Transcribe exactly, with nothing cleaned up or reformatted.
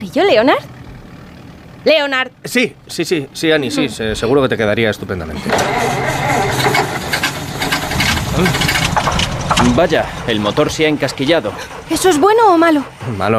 ¿Pillo, Leonard? ¡Leonard! Sí, sí, sí, sí, Annie, sí, se- seguro que te quedaría estupendamente. Vaya, el motor se ha encasquillado. ¿Eso es bueno o malo? Malo